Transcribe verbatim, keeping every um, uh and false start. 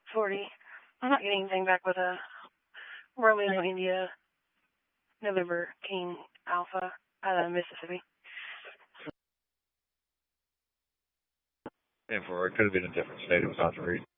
forty. I'm not getting anything back with a Romeo India November King Alpha out of Mississippi. And for it could have been a different state. It was not to read.